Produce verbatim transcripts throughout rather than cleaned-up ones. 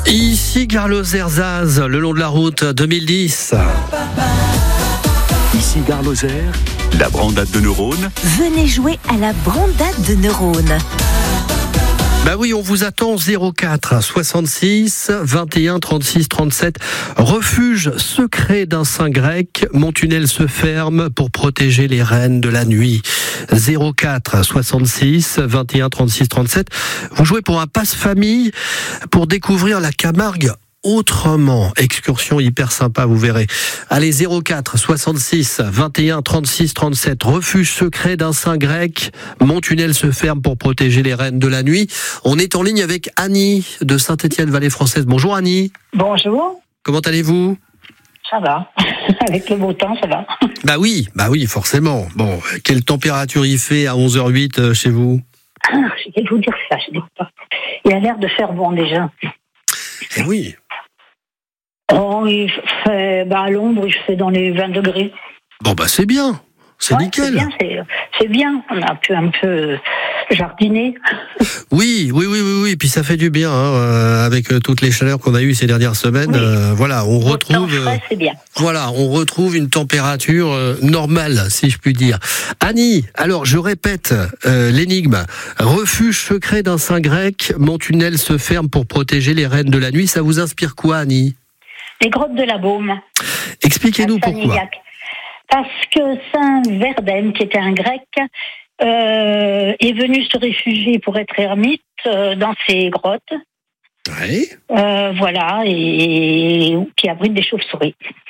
Ici Carlos Herzaz, le long de la route deux mille dix. Ici Gare Lozère, la brandade de neurones. Venez jouer à la brandade de neurones. Bah oui, on vous attend zéro quatre soixante-six vingt et un trente-six trente-sept. Refuge secret d'un saint grec, mon tunnel se ferme pour protéger les reines de la nuit. zéro quatre soixante-six vingt et un trente-six trente-sept. Vous jouez pour un passe-famille pour découvrir la Camargue autrement. Excursion hyper sympa, vous verrez. Allez, zéro quatre soixante-six vingt et un trente-six trente-sept. Refuge secret d'un saint grec. Mon tunnel se ferme pour protéger les reines de la nuit. On est en ligne avec Annie de Saint-Étienne-Vallée Française. Bonjour Annie. Bonjour. Comment allez-vous ? Ça va. Avec le beau temps, ça va. Bah oui, bah oui, forcément. Bon, quelle température il fait à onze heures huit chez vous ? Ah, je vais vous dire ça, je ne sais pas. Il a l'air de faire bon déjà. Eh oui. Oh, il fait, bah, à l'ombre, il fait dans les vingt degrés. Bon, bah, c'est bien. C'est ouais, nickel. C'est bien, c'est, c'est bien. On a pu un peu jardiner. Oui, oui, oui, oui, oui. Et puis ça fait du bien, hein, euh, avec euh, toutes les chaleurs qu'on a eues ces dernières semaines. Oui. Euh, voilà, on Autant retrouve. frais, c'est bien. Euh, voilà, on retrouve une température euh, normale, si je puis dire. Annie, alors je répète euh, l'énigme. Refuge secret d'un saint grec. Mon tunnel se ferme pour protéger les reines de la nuit. Ça vous inspire quoi, Annie ? Les grottes de la Baume. Expliquez-nous pourquoi. Parce que Saint Verdem, qui était un grec, euh, est venu se réfugier pour être ermite euh, dans ces grottes. Oui. Euh, voilà, et, et qui abrite des chauves-souris.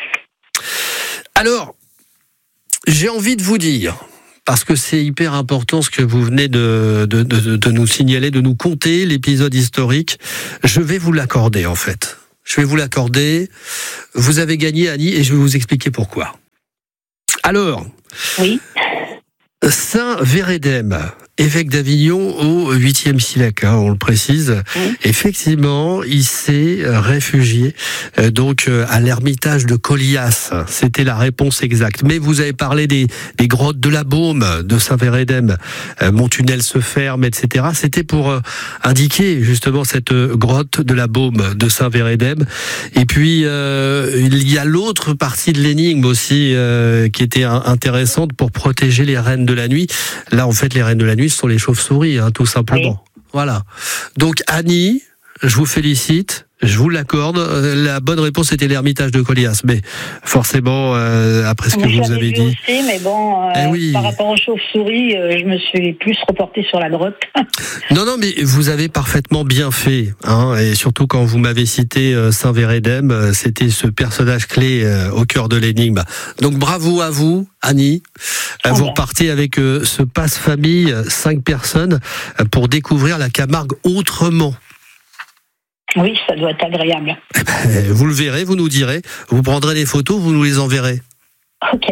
Alors, j'ai envie de vous dire, parce que c'est hyper important ce que vous venez de, de, de, de nous signaler, de nous conter, l'épisode historique, je vais vous l'accorder en fait. Je vais vous l'accorder. Vous avez gagné, Annie, et je vais vous expliquer pourquoi. Alors, oui. Saint Vérédème, évêque d'Avignon au huitième siècle, hein, on le précise. Oui. Effectivement, il s'est réfugié euh, donc euh, à l'ermitage de Colias. C'était la réponse exacte. Mais vous avez parlé des, des grottes de la Baume de Saint Vérédème. Euh, mon tunnel se ferme, et cetera. C'était pour euh, indiquer justement cette grotte de la Baume de Saint Vérédème. Et puis euh, il y a l'autre partie de l'énigme aussi euh, qui était intéressante pour protéger les reines de la nuit. Là, en fait, les reines de la nuit, ce sont les chauves-souris, hein, tout simplement. Oui. Voilà. Donc, Annie, je vous félicite, je vous l'accorde. La bonne réponse était l'ermitage de Colias, mais forcément, euh, après ce que moi, vous avez dit... Aussi, mais bon, euh, eh oui. Par rapport aux chauves-souris, euh, je me suis plus reportée sur la grotte. Non, non, mais vous avez parfaitement bien fait, hein, et surtout quand vous m'avez cité euh, Saint Vérédème, euh, c'était ce personnage clé euh, au cœur de l'énigme. Donc bravo à vous, Annie. Ah vous ben. repartez avec euh, ce passe-famille, cinq personnes, euh, pour découvrir la Camargue autrement. Oui, ça doit être agréable. Eh ben, vous le verrez, vous nous direz. Vous prendrez des photos, vous nous les enverrez. Ok.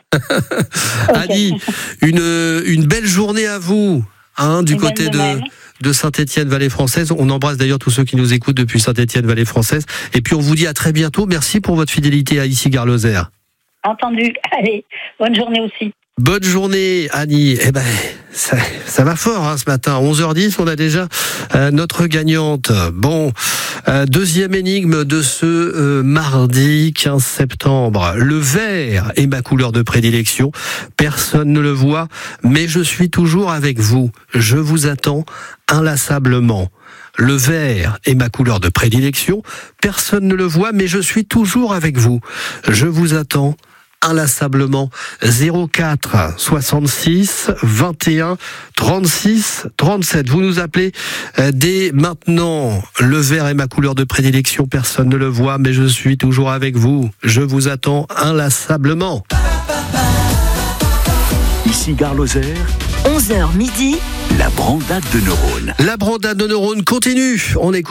Annie, une, une belle journée à vous, hein, du une côté de, de Saint-Étienne-Vallée Française. On embrasse d'ailleurs tous ceux qui nous écoutent depuis Saint-Étienne-Vallée Française. Et puis on vous dit à très bientôt. Merci pour votre fidélité à Ici Gare Lozère. Entendu. Allez, bonne journée aussi. Bonne journée, Annie. Eh ben, ça, ça va fort hein, ce matin. onze heures dix, on a déjà euh, notre gagnante. Bon, euh, deuxième énigme de ce euh, mardi quinze septembre. Le vert est ma couleur de prédilection. Personne ne le voit, mais je suis toujours avec vous. Je vous attends inlassablement. Le vert est ma couleur de prédilection. Personne ne le voit, mais je suis toujours avec vous. Je vous attends inlassablement. Zéro quatre soixante-six vingt et un trente-six trente-sept. Vous nous appelez euh, dès maintenant. Le vert est ma couleur de prédilection. Personne ne le voit, mais je suis toujours avec vous. Je vous attends inlassablement. Ici Gare Lozère. onze heures midi. La brandade de neurones. La brandade de neurones continue. On écoute